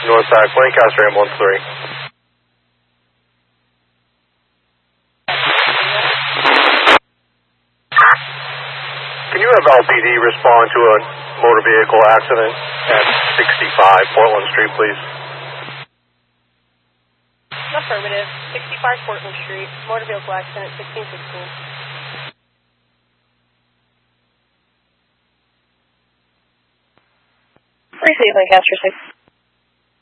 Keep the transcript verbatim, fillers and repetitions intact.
Northside, Lancaster ambulance three. Can you have L P D respond to a motor vehicle accident at sixty-five Portland Street, please? Affirmative. sixty-five Portland Street. Motor vehicle accident, sixteen sixteen. Receive Lancaster six.